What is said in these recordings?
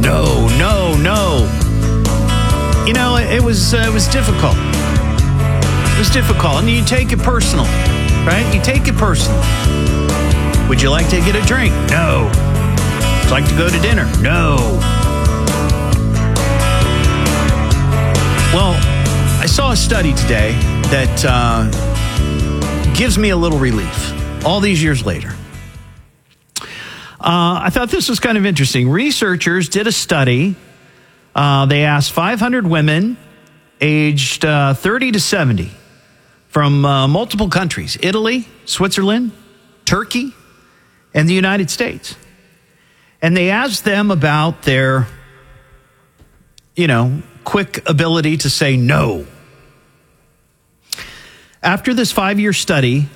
No. You know, it was difficult. It was difficult, and you take it personal, right? You take it personal. Would you like to get a drink? No. Would you like to go to dinner? No. Well, I saw a study today that gives me a little relief all these years later. I thought this was kind of interesting. Researchers did a study. They asked 500 women aged 30 to 70 from multiple countries, Italy, Switzerland, Turkey, and the United States. And they asked them about their, quick ability to say no. After this 5-year study,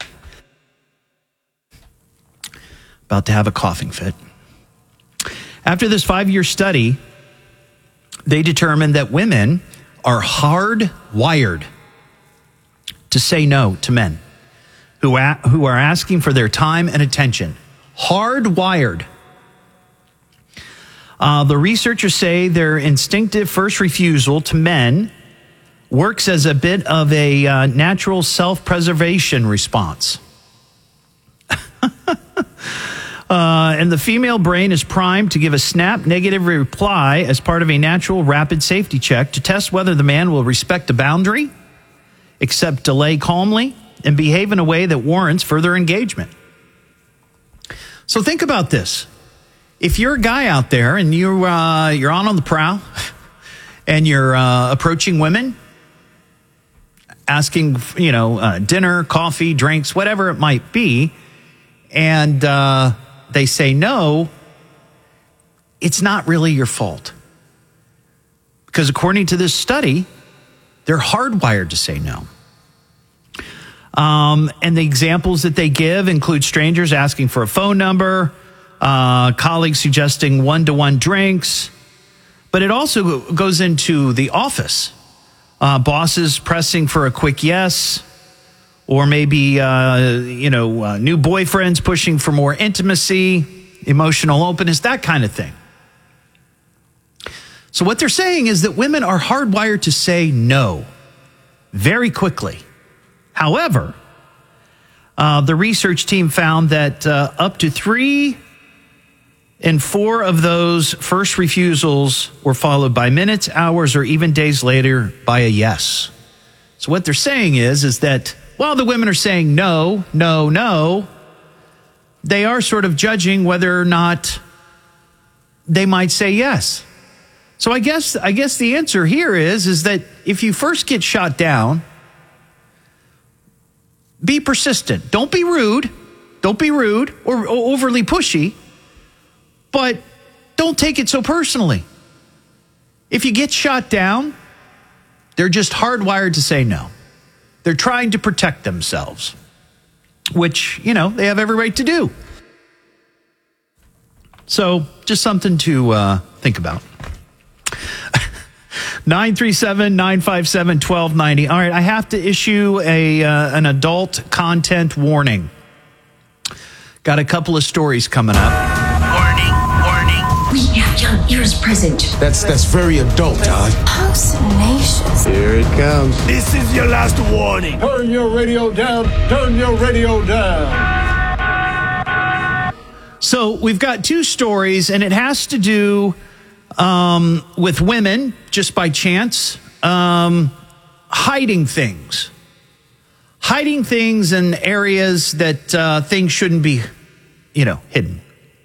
about to have a coughing fit. After this 5-year study, they determined that women are hardwired to say no to men who are asking for their time and attention. Hardwired. The researchers say their instinctive first refusal to men works as a bit of a natural self-preservation response. And the female brain is primed to give a snap negative reply as part of a natural rapid safety check to test whether the man will respect a boundary, accept delay calmly, and behave in a way that warrants further engagement. So think about this. If you're a guy out there and you're on the prowl and you're approaching women, asking, dinner, coffee, drinks, whatever it might be, and they say no, it's not really your fault. Because according to this study, they're hardwired to say no. And the examples that they give include strangers asking for a phone number, colleagues suggesting one-to-one drinks, but it also goes into the office. Bosses pressing for a quick yes, or maybe, new boyfriends pushing for more intimacy, emotional openness, that kind of thing. So what they're saying is that women are hardwired to say no very quickly. However, the research team found that up to 3 in 4 of those first refusals were followed by minutes, hours, or even days later by a yes. So what they're saying is that while the women are saying no, they are sort of judging whether or not they might say yes. So I guess the answer here is that if you first get shot down, be persistent. Don't be rude or overly pushy, but don't take it so personally. If you get shot down, they're just hardwired to say no. They're trying to protect themselves, which, they have every right to do. So just something to think about. 937-957-1290. All right, I have to issue an adult content warning. Got a couple of stories coming up. We have young ears present. That's very adult, Todd. Postnacious. Here it comes. This is your last warning. Turn your radio down. Turn your radio down. So we've got 2 stories, and it has to do with women, just by chance, hiding things. Hiding things in areas that things shouldn't be, hidden.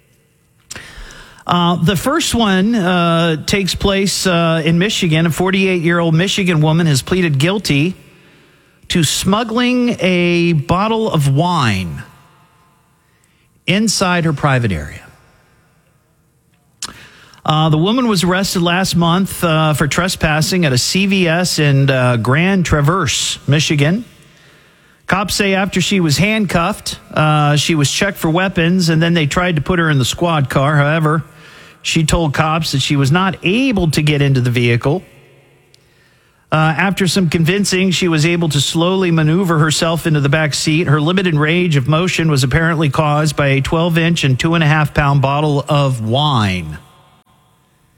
The first one takes place in Michigan. A 48-year-old Michigan woman has pleaded guilty to smuggling a bottle of wine inside her private area. The woman was arrested last month for trespassing at a CVS in Grand Traverse, Michigan. Cops say after she was handcuffed, she was checked for weapons, and then they tried to put her in the squad car. However, she told cops that she was not able to get into the vehicle. After some convincing, she was able to slowly maneuver herself into the back seat. Her limited range of motion was apparently caused by a 12-inch and 2.5-pound bottle of wine.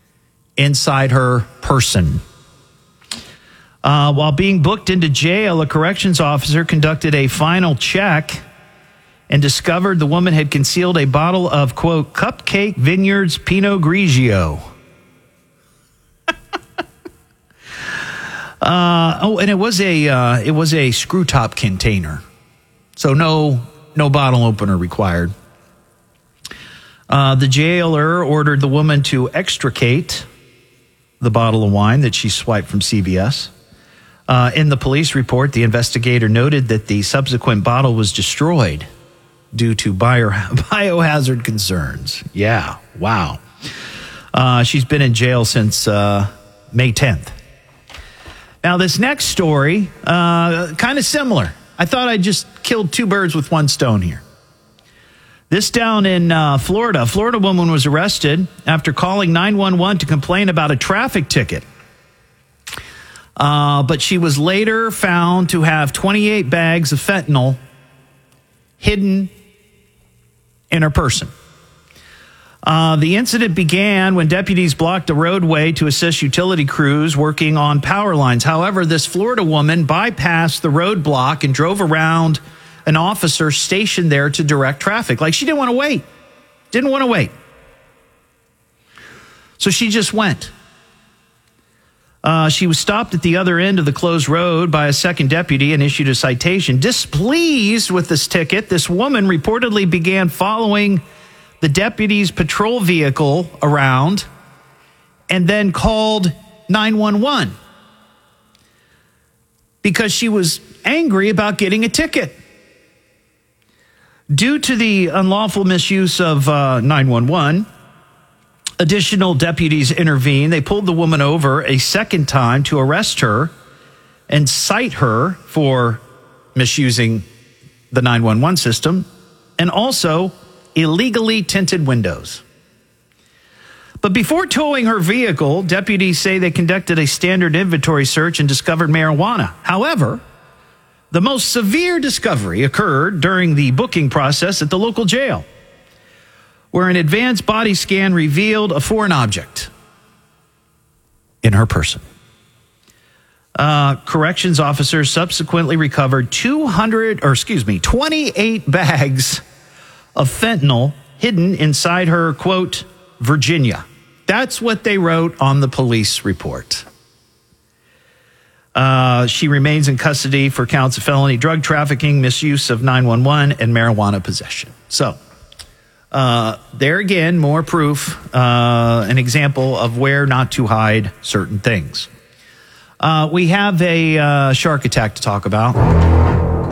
inside her person. While being booked into jail, a corrections officer conducted a final check and discovered the woman had concealed a bottle of, quote, Cupcake Vineyards Pinot Grigio. And it was a screw top container, so no bottle opener required. The jailer ordered the woman to extricate the bottle of wine that she swiped from CVS. In the police report, the investigator noted that the subsequent bottle was destroyed due to biohazard concerns. Yeah, wow. She's been in jail since May 10th. Now, this next story, kind of similar. I thought I just killed two birds with one stone here. This down in Florida. A Florida woman was arrested after calling 911 to complain about a traffic ticket. But she was later found to have 28 bags of fentanyl hidden in her person. The incident began when deputies blocked a roadway to assist utility crews working on power lines. However, this Florida woman bypassed the roadblock and drove around an officer stationed there to direct traffic. Like, she didn't want to wait. Didn't want to wait. So she just went. She was stopped at the other end of the closed road by a second deputy and issued a citation. Displeased with this ticket, this woman reportedly began following the deputy's patrol vehicle around and then called 911 because she was angry about getting a ticket. Due to the unlawful misuse of 911, additional deputies intervened. They pulled the woman over a second time to arrest her and cite her for misusing the 911 system and also illegally tinted windows. But before towing her vehicle, deputies say they conducted a standard inventory search and discovered marijuana. However, the most severe discovery occurred during the booking process at the local jail, where an advanced body scan revealed a foreign object in her person. Corrections officers subsequently recovered 28 bags of fentanyl hidden inside her, quote, Virginia. That's what they wrote on the police report. She remains in custody for counts of felony drug trafficking, misuse of 911, and marijuana possession. So, there again, more proof, an example of where not to hide certain things. We have a shark attack to talk about.